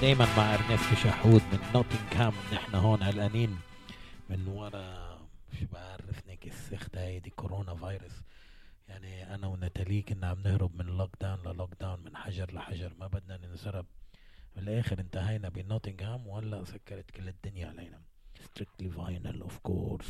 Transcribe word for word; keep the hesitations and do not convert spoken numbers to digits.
دايما مع ارنست شحود من نوتنغهام. نحن هون قلقانين من ورا، مش بعرف نيك السخت هاي دي كورونا فيروس. يعني انا ونتالي كنا عم نهرب من لوك داون للوك داون، من حجر لحجر، ما بدنا ننسرب. بالاخر انتهينا بنوتنغهام وهلا سكرت كل الدنيا علينا. strictly vinyl of course.